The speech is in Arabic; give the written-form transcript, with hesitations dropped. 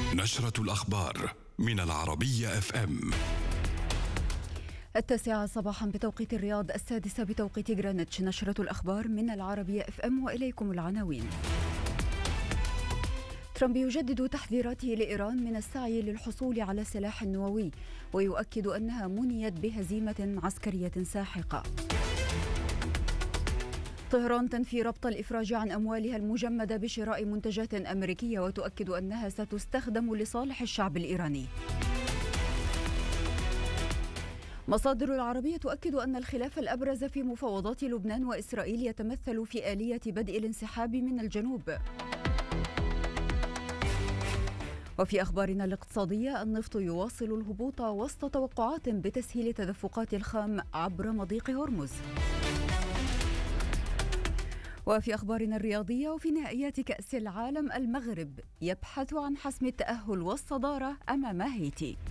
نشرة الأخبار من العربية FM. 9 صباحا بتوقيت الرياض، 6 بتوقيت غرينتش. نشرة الأخبار من العربية FM، وإليكم العناوين. ترامب يجدد تحذيراته لإيران من السعي للحصول على سلاح نووي، ويؤكد أنها منيت بهزيمة عسكرية ساحقة. طهران تنفي ربط الإفراج عن أموالها المجمدة بشراء منتجات أمريكية، وتؤكد أنها ستستخدم لصالح الشعب الإيراني. مصادر العربية تؤكد أن الخلاف الأبرز في مفاوضات لبنان وإسرائيل يتمثل في آلية بدء الانسحاب من الجنوب. وفي أخبارنا الاقتصادية، النفط يواصل الهبوط وسط توقعات بتسهيل تدفقات الخام عبر مضيق هرمز. وفي أخبارنا الرياضية، وفي نهائيات كأس العالم، المغرب يبحث عن حسم التأهل والصدارة أمام هايتي.